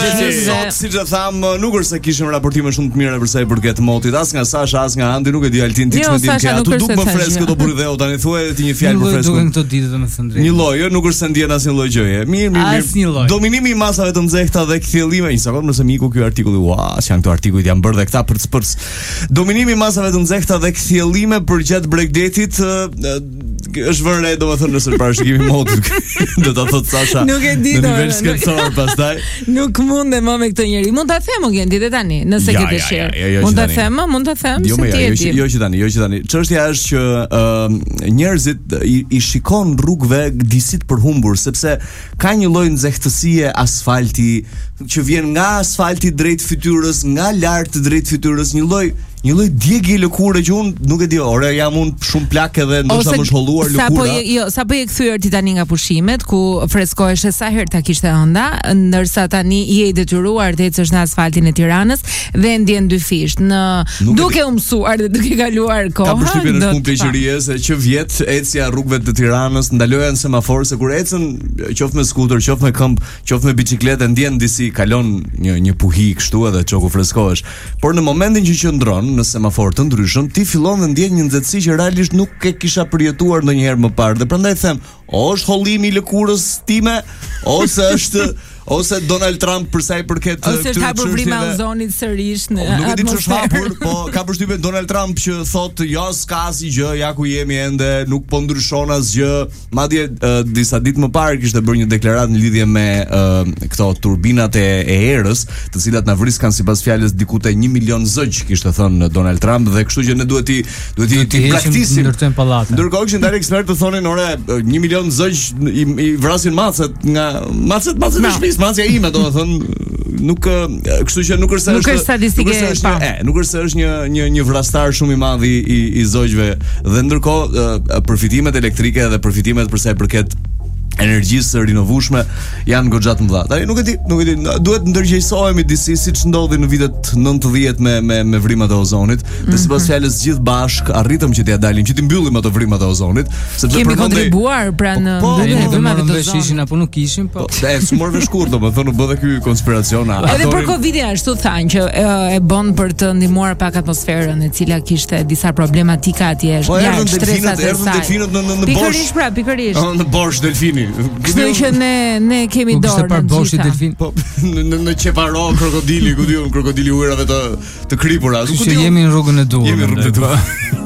Sot siç e tham, nuk është se kishim raportime shumë të mira për sa i përket motit, as nga Sasha, as nga Andi, nuk e di Altin ti ç'më din ke. Tu duk më freskë këto burrë tani thuaj ti një fjalë për freskë. Duken këto ditë domethënë. Një lloj, nuk është se ndjen asnjë lloj gjëje. Mirë. Dominimi i masave të nxehta dhe kthjellime, një sekond nëse miku ky artikulli, janë këto artikujt janë bërë dhe këta përc. Dominimi i masave të nxehta dhe kthjellime përgjatë Brexit është vënë domethënë nëse parashikimi i modit. Do ta thot Sasha. Nuk e di në nivel shkencor pastaj. Nuk mundem më me këtë njerëz. Mund ta them Ogendi dhe tani, nëse ke dëshirë. Mund ta them se ti e di. Jo që tani. Çështja është që njerëzit i shikon rrugëve disit për humbur, sepse ka një lloj nxehtësie asfalti që vjen nga asfalti drejt fytyrës, nga lart drejt fytyrës, një lloj djegje lëkure që unë nuk e di, ore jam unë shumë plak edhe ndoshta më shholluar lëkura. Sapo je kthyer ti tani nga pushimet ku freskoheshe sa herë ta kishte ënda, ndërsa tani je i detyruar të ecësh në asfaltin e Tiranës dhe ndjen dy fish. Duke u mësuar dhe duke kaluar kohë. Ka përshtypjen në pleqërie se që vjet ecja rrugëve të Tiranës, ndaloja në semafor se kur ecën qoftë me skuter, qoftë me këmbë, qoftë me biçikletë, ndjen disi kalon një puhi kështu edhe çoku freskohesh. Por në momentin që qëndron në semafor të ndryshëm, ti fillon dhe ndjen një nxehtësi që realisht nuk e kisha përjetuar ndonjëherë më parë. Dhe prandaj them, është hollimi i lëkurës time, ose Donald Trump për sa i përket ose është hapur vrima e ozonit sërish në atmosferë. Nuk e di ç'është hapur, po ka përshtypjen Donald Trump që thotë jo s'ka asgjë gjë, ja ku jemi ende, nuk po ndryshon asgjë. Madje disa ditë më parë kishte bërë një deklaratë në lidhje me këto turbinat e erës, të cilat na vriskan sipas fjalës diku te 1 milion zogj, kishte thënë Donald Trump, dhe kështu që ne duhet i praktisim ndërtojmë pallatin. Ndërkohë që ndalë ekspertë thonin, ore, 1 milion zogj i vrasin macet e shtëpisë. Macja ime, domethënë, nuk, kështu që nuk është statistike nuk është se është një vrastar shumë i madh i zogjve, dhe ndërkohë përfitimet elektrike dhe përfitimet për sa i përket energjisë rinovueshme janë goxha të mëdha. Tani nuk e di, duhet ndërgjegjësohemi disi siç ndodhi në vitet 90 me vrimat e ozonit, dhe sipas fjalës gjithë bashk arritëm që t'ia dalim, që t'i mbyllim ato vrimat e ozonit, sepse kemi kontribuar pranë vrimat e ozonit. Ishin apo nuk ishin, po. S'morve shkurt, domethënë u bë ky konspiracion. Edhe për Covidin ashtu thanë që e bën për të ndihmuar pak atmosferën, e cila kishte disa problematika atje, larg stresat e saj. Pikërisht, pikërisht. Në Bosch delfini. Kështu që ne kemi dorë në delfin. Po në qeparo krokodili, ku diun krokodili ujërave të kripura. Kështu që jemi në rrugën e duhur. Jemi në rrugën e duhur.